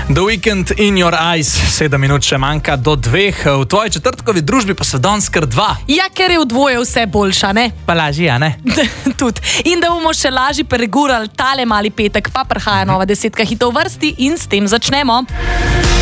The Weekend in Your Eyes, 7 minut še manjka do 2, v tvoji četrtkovi družbi pa se danes kar 2. Ja, ker je v dvoje vse boljša, ne? Pa lažje, a ne? Tudi. In da bomo še lažje pregurali tale mali petek, pa prihaja nova 10 hitov vrsti in s tem začnemo.